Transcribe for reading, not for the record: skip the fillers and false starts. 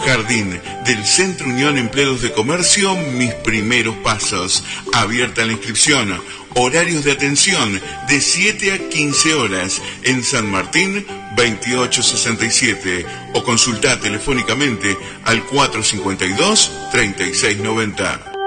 Jardín del Centro Unión Empleados de Comercio, Mis Primeros Pasos. Abierta la inscripción. Horarios de atención de 7 a 15 horas en San Martín 2867 o consulta telefónicamente al 452-3690.